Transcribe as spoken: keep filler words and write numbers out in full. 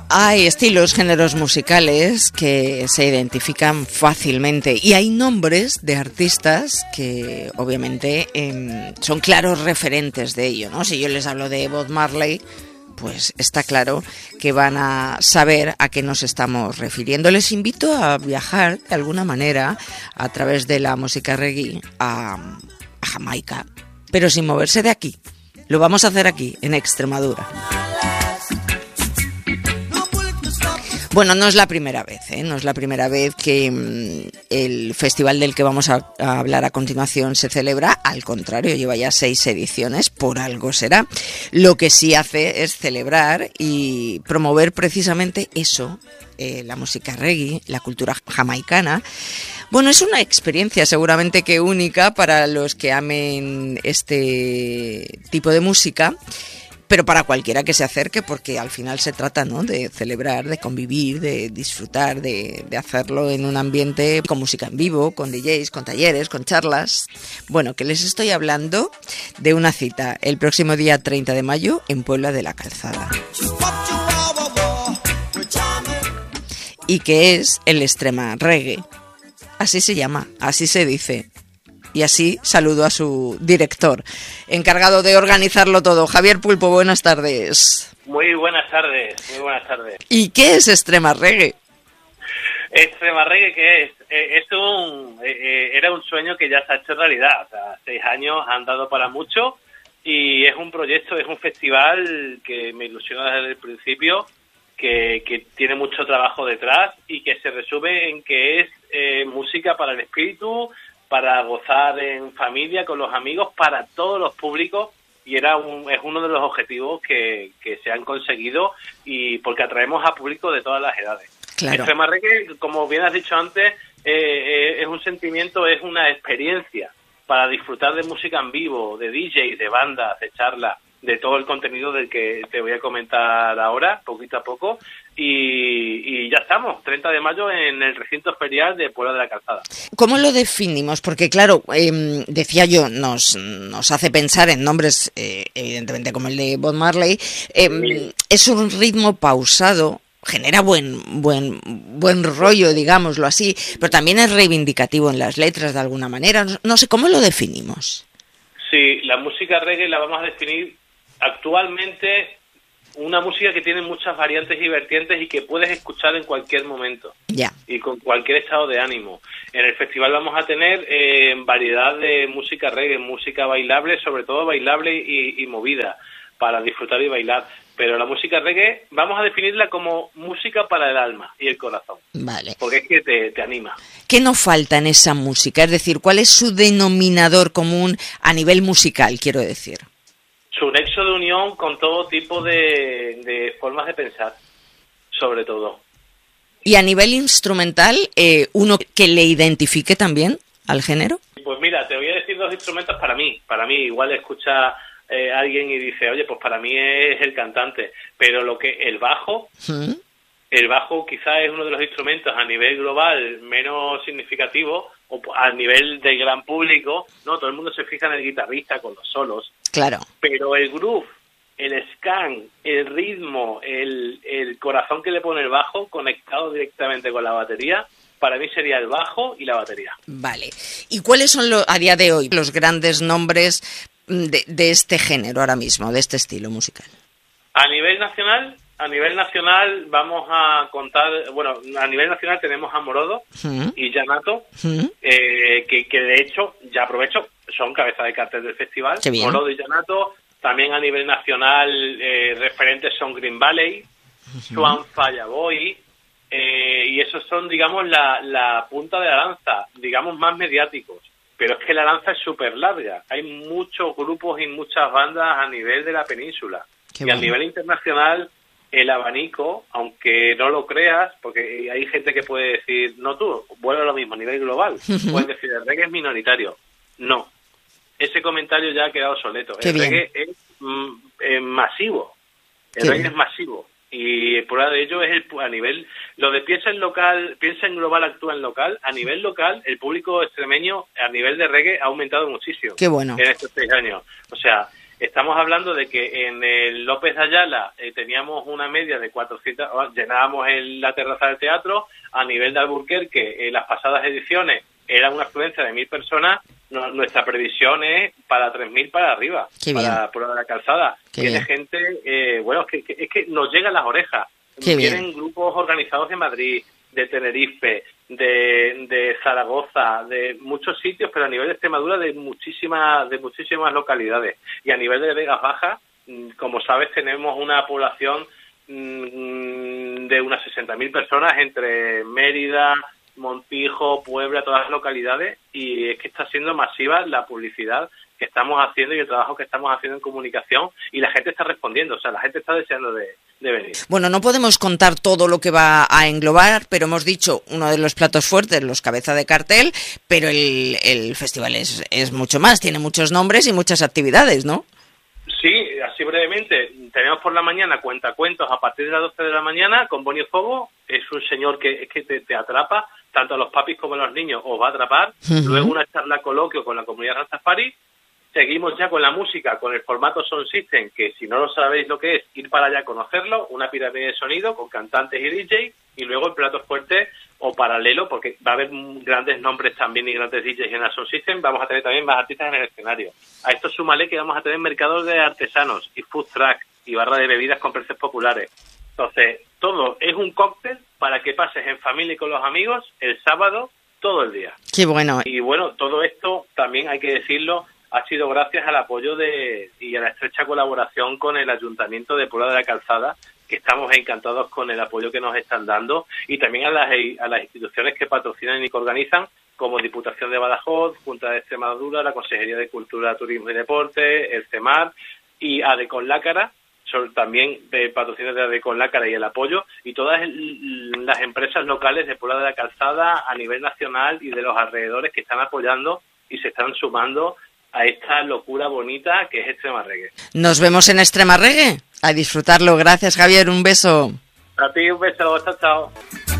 Hay estilos, géneros musicales que se identifican fácilmente y hay nombres de artistas que obviamente eh, son claros referentes de ello, ¿no? Si yo les hablo de Bob Marley, pues está claro que van a saber a qué nos estamos refiriendo. Les invito a viajar de alguna manera a través de la música reggae a, a Jamaica, pero sin moverse de aquí. Lo vamos a hacer aquí, en Extremadura. Bueno, no es la primera vez, ¿eh? No es la primera vez que mmm, el festival del que vamos a, a hablar a continuación se celebra. Al contrario, lleva ya seis ediciones, por algo será. Lo que sí hace es celebrar y promover precisamente eso, eh, la música reggae, la cultura jamaicana. Bueno, es una experiencia seguramente que única para los que amen este tipo de música, pero para cualquiera que se acerque, porque al final se trata, ¿no?, de celebrar, de convivir, de disfrutar, de, de hacerlo en un ambiente con música en vivo, con D Js, con talleres, con charlas. Bueno, que les estoy hablando de una cita el próximo día treinta de mayo en Puebla de la Calzada. Y que es el Extrema Reggae. Así se llama, así se dice. Y así saludo a su director, encargado de organizarlo todo. Javier Pulpo, buenas tardes. Muy buenas tardes, muy buenas tardes. ¿Y qué es Extrema Reggae? Extrema Reggae, ¿qué es? Eh, es un, eh, era un sueño que ya se ha hecho realidad. O sea, seis años han dado para mucho y es un proyecto, es un festival que me ilusiona desde el principio, que, que tiene mucho trabajo detrás y que se resume en que es eh, música para el espíritu, para gozar en familia, con los amigos, para todos los públicos, y era un, es uno de los objetivos que, que se han conseguido, y porque atraemos a público de todas las edades. Claro. Extrema Reggae, como bien has dicho antes, eh, eh, es un sentimiento, es una experiencia para disfrutar de música en vivo, de D Js, de bandas, de charlas, de todo el contenido del que te voy a comentar ahora, poquito a poco, y, y ya estamos, treinta de mayo en el recinto ferial de Puebla de la Calzada. ¿Cómo lo definimos? Porque claro, eh, decía yo, nos, nos hace pensar en nombres, eh, evidentemente como el de Bob Marley, eh, sí. Es un ritmo pausado, genera buen, buen, buen rollo, digámoslo así, pero también es reivindicativo en las letras de alguna manera, no, no sé, ¿cómo lo definimos? Sí, la música reggae la vamos a definir actualmente una música que tiene muchas variantes y vertientes y que puedes escuchar en cualquier momento. Ya. Y con cualquier estado de ánimo. En el festival vamos a tener eh, variedad de música reggae, música bailable, sobre todo bailable y, y movida, para disfrutar y bailar. Pero la música reggae vamos a definirla como música para el alma y el corazón. Vale. Porque es que te, te anima. ¿Qué no falta en esa música? Es decir, ¿cuál es su denominador común a nivel musical, quiero decir? Su nexo de unión con todo tipo de, de formas de pensar, sobre todo. ¿Y a nivel instrumental, eh, uno que le identifique también al género? Pues mira, te voy a decir dos instrumentos para mí. Para mí, igual escucha eh, alguien y dice, oye, pues para mí es el cantante. Pero lo que el bajo, ¿Mm? el bajo quizás es uno de los instrumentos a nivel global menos significativo, o a nivel del gran público, no, todo el mundo se fija en el guitarrista con los solos. Claro. Pero el groove, el scan, el ritmo, el, el corazón que le pone el bajo, conectado directamente con la batería, para mí sería el bajo y la batería. Vale. ¿Y cuáles son lo, a día de hoy los grandes nombres de, de este género ahora mismo, de este estilo musical? A nivel nacional... A nivel nacional vamos a contar, bueno, a nivel nacional tenemos a Morodo ¿Mm? y Yanato, ¿Mm? eh, que, que de hecho, ya aprovecho, son cabeza de cartel del festival. Morodo y Yanato. También a nivel nacional eh, referentes son Green Valley, ¿Mm? Swan Fireboy, eh, y esos son, digamos, la, la punta de la lanza, digamos, más mediáticos. Pero es que la lanza es súper larga. Hay muchos grupos y muchas bandas a nivel de la península. Qué y bueno. A nivel internacional... El abanico, aunque no lo creas, porque hay gente que puede decir, no tú, vuelve a lo mismo a nivel global. Uh-huh. Pueden decir, el reggae es minoritario. No. Ese comentario ya ha quedado obsoleto. El bien. reggae es mm, eh, masivo. El Qué reggae bien. es masivo. Y prueba de ello es el a nivel, lo de piensa en local, piensa en global, actúa en local. A nivel local, el público extremeño a nivel de reggae ha aumentado muchísimo. Qué bueno. En estos seis años. O sea, estamos hablando de que en el López de Ayala eh, teníamos una media de cuatrocientas, llenábamos el, la terraza del teatro. A nivel de Alburquerque, en las pasadas ediciones era una afluencia de mil personas. No, nuestra previsión es para tres mil para arriba, Qué para por la calzada. Qué Tiene bien. gente, eh, bueno, es que, que, es que nos llegan las orejas. Qué Tienen bien. grupos organizados de Madrid, de Tenerife, de, de Zaragoza, de muchos sitios, pero a nivel de Extremadura de muchísimas, de muchísimas localidades. Y a nivel de Vegas Bajas, como sabes, tenemos una población de unas sesenta mil personas entre Mérida, Montijo, Puebla, todas las localidades, y es que está siendo masiva la publicidad que estamos haciendo y el trabajo que estamos haciendo en comunicación, y la gente está respondiendo, o sea, la gente está deseando de, de venir. Bueno, no podemos contar todo lo que va a englobar, pero hemos dicho uno de los platos fuertes, los cabeza de cartel, pero el, el festival es, es mucho más, tiene muchos nombres y muchas actividades, ¿no? Sí, así brevemente, tenemos por la mañana cuentacuentos a partir de las doce de la mañana con Bonio Fogo. Es un señor que es que te, te atrapa, tanto a los papis como a los niños, os va a atrapar. Uh-huh. Luego una charla coloquio con la comunidad Rastafari. Seguimos ya con la música, con el formato Sound System, que si no lo sabéis lo que es, ir para allá a conocerlo, una pirámide de sonido con cantantes y D J, y luego el plato fuerte o paralelo, porque va a haber grandes nombres también y grandes D Js en la Sound System, vamos a tener también más artistas en el escenario. A esto súmale que vamos a tener mercados de artesanos y food truck y barra de bebidas con precios populares. Entonces, todo es un cóctel para que pases en familia y con los amigos el sábado todo el día. Qué bueno. Y bueno, todo esto también hay que decirlo, ha sido gracias al apoyo de y a la estrecha colaboración con el Ayuntamiento de Puebla de la Calzada, que estamos encantados con el apoyo que nos están dando, y también a las, a las instituciones que patrocinan y que organizan, como Diputación de Badajoz, Junta de Extremadura, la Consejería de Cultura, Turismo y Deporte, el CEMAR y Adecon Lácara, son también de patrocinio de Adecon Lácara y el apoyo, y todas las empresas locales de Puebla de la Calzada a nivel nacional y de los alrededores que están apoyando y se están sumando a esta locura bonita que es Extrema Reggae. Nos vemos en Extrema Reggae. A disfrutarlo. Gracias, Javier. Un beso. A ti un beso. Chao, chao.